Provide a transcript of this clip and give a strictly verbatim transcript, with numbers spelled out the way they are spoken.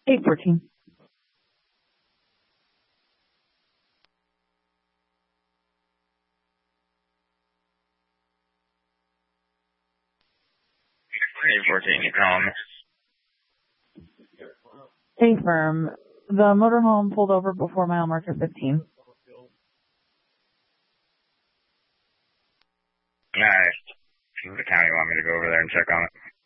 eight fourteen. eight fourteen, you calling me? Affirm. The motorhome pulled over before mile marker fifteen. Alright. The county want me to go over there and check on it.